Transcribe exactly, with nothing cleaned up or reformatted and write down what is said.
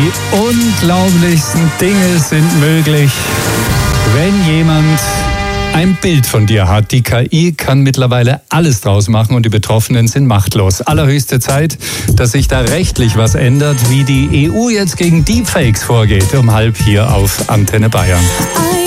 Die unglaublichsten Dinge sind möglich, wenn jemand ein Bild von dir hat. Die K I kann mittlerweile alles draus machen und die Betroffenen sind machtlos. Allerhöchste Zeit, dass sich da rechtlich was ändert, wie die E U jetzt gegen Deepfakes vorgeht. Um halb hier auf Antenne Bayern.